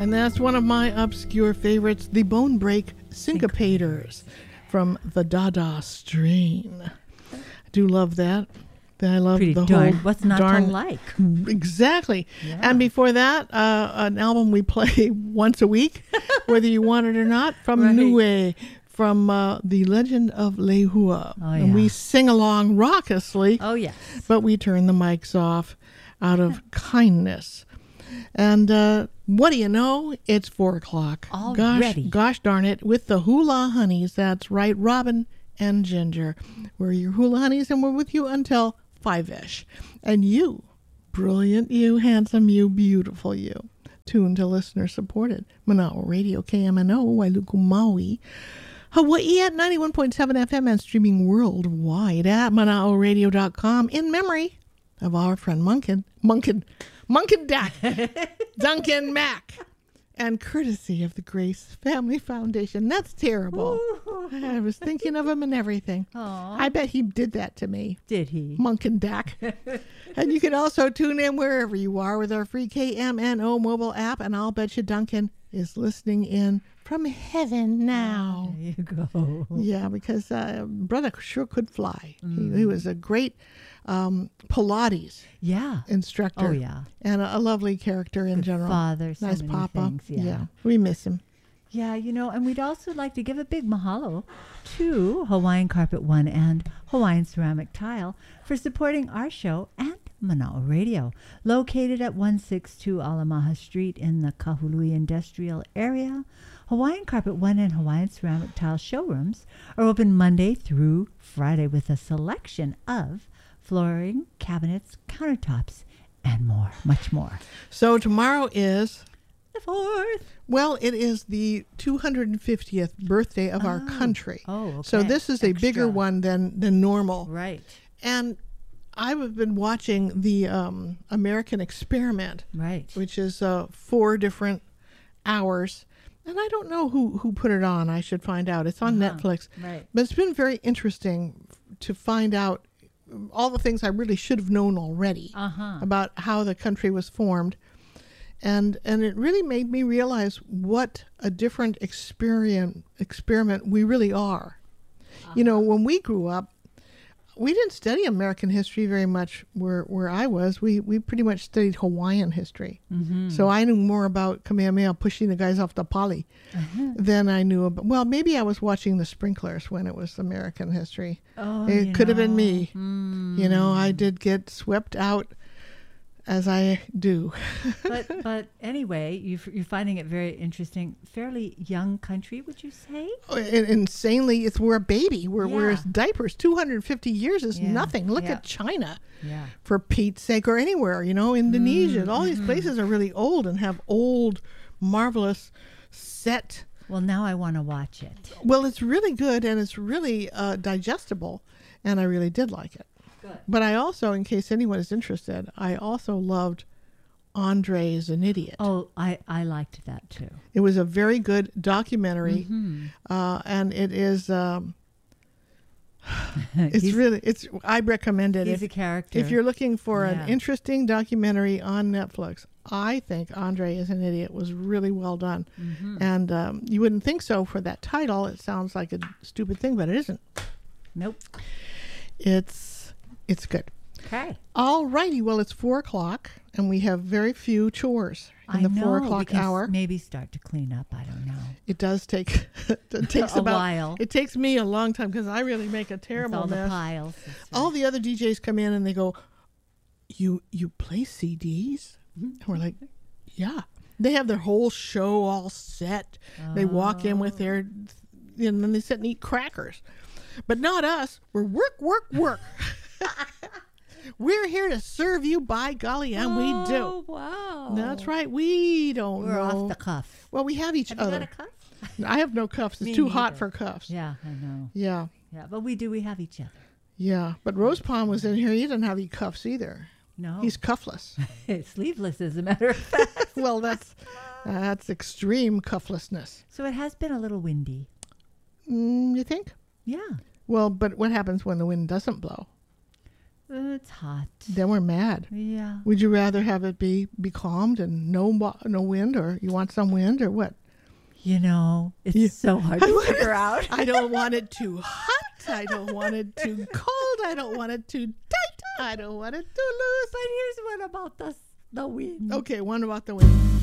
And that's one of my obscure favorites, the Bone Break Syncopators from the Dada Strain. I do love that. I love Pretty the darn. whole What's not darn, to like? Exactly. Yeah. And before that, an album we play once a week, whether you want it or not, from Right. Nue, from The Legend of Lehua. Oh, And we yeah. sing along raucously, Oh, yes. but we turn the mics off out of kindness. And what do you know? It's 4 o'clock. Already. Gosh darn it. With the Hula Honeys. That's right, Robin and Ginger. We're your Hula Honeys, and we're with you until 5-ish. And you, brilliant you, handsome you, beautiful you, tuned to listener-supported Manawa Radio, KMNO, Wailuku, Maui, Hawaii at 91.7 FM and streaming worldwide at manaoradio.com in memory of our friend Munkin Dak, Duncan Mack, and courtesy of the Grace Family Foundation. That's terrible. I was thinking of him and everything. Aw. I bet he did that to me. Did he? Munkin Dak. And you can also tune in wherever you are with our free KMNO mobile app, and I'll bet you Duncan is listening in from heaven now. There you go. Yeah, because brother sure could fly. He was a great Pilates Yeah. instructor. Oh, yeah. And a lovely character in Good general. father, so nice many papa. things, yeah. We miss him. Yeah, and we'd also like to give a big mahalo to Hawaiian Carpet One and Hawaiian Ceramic Tile for supporting our show and Manawa Radio. Located at 162 Alamaha Street in the Kahului Industrial Area, Hawaiian Carpet One and Hawaiian Ceramic Tile showrooms are open Monday through Friday with a selection of flooring, cabinets, countertops, and more, much more. So tomorrow is, The 4th. well, it is the 250th birthday of our country. Oh, okay. So this is a bigger Extra. one than normal. Right. And I've been watching the American Experiment, Right. which is 4 different hours. And I don't know who put it on. I should find out. It's on Netflix. Right. But it's been very interesting to find out all the things I really should have known already about how the country was formed. And it really made me realize what a different experiment we really are. You know, when we grew up, we didn't study American history very much where I was. We pretty much studied Hawaiian history. So I knew more about Kamehameha pushing the guys off the pali than I knew about. Well, maybe I was watching The Sprinklers when it was American history. Oh, It could have been me. You know, I did get swept out as I do. But anyway, you're finding it very interesting. Fairly young country, would you say? Insanely, we're a baby. We're Yeah. diapers. 250 years is Yeah, nothing. Look yeah. at China. Yeah. For Pete's sake, or anywhere, Indonesia. All these places are really old and have old, marvelous set. Well, now I want to watch it. Well, it's really good and it's really digestible, and I really did like it. Good. But I also, in case anyone is interested, I also loved Andre is an Idiot. Oh, I liked that too. It was a very good documentary, and it is. I recommend it. He's a character. If you're looking for Yeah. an interesting documentary on Netflix, I think Andre is an Idiot was really well done. And you wouldn't think so for that title. It sounds like a stupid thing, but it isn't. Nope. It's good. Okay. All righty. Well, it's 4 o'clock, and we have very few chores in the 4 o'clock we can hour. Maybe start to clean up. I don't know. It does take it takes A about while. It takes me a long time because I really make a terrible With all mess. the piles. All the other DJs come in and they go, "You play CDs?" And we're like, "Yeah." They have their whole show all set. They walk in with their, and then they sit and eat crackers. But not us. We're work. We're here to serve you, by golly, and we do. Oh, wow. That's right. We don't We're know. off the cuff. Well, we have each Have other. you got a cuff? I have no cuffs. It's Me too hot neither. for cuffs. Yeah, I know. Yeah. Yeah, but we have each other. Yeah. But Rose Palm was in here. He doesn't have any cuffs either. No. He's cuffless. sleeveless, as a matter of fact. Well, that's extreme cufflessness. So it has been a little windy. You think? Yeah. Well, but what happens when the wind doesn't blow? It's hot. Then we're mad. Yeah. Would you rather have it be calmed and no wind, or you want some wind, or what? You know, it's so hard to figure out. I don't want it too hot. I don't want it too cold. I don't want it too tight. I don't want it too loose. But here's one about the wind. Okay, one about the wind.